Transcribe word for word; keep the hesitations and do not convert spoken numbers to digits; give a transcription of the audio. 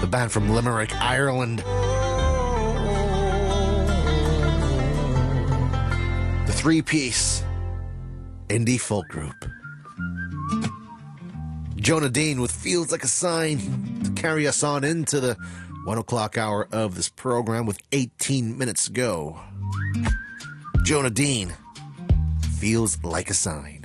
the band from Limerick, Ireland. The three-piece indie folk group. Jonah Dean with Feels Like a Sign to carry us on into the one o'clock hour of this program with eighteen minutes to go. Jonah Dean, Feels Like a Sign.